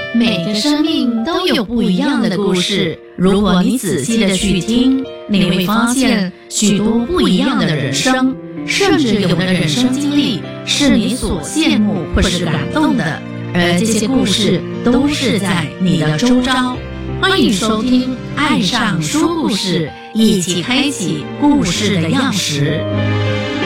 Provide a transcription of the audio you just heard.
每个生命都有不一样的故事，如果你仔细的去听，你会发现许多不一样的人生，甚至有的人生经历是你所羡慕或是感动的，而这些故事都是在你的周遭。欢迎收听《爱上说故事》，一起开启故事的钥匙。